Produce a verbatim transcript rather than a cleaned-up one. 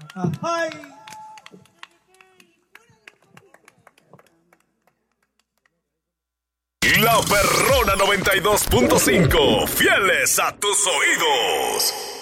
Ay. La Perrona noventa y dos punto cinco, fieles a tus oídos.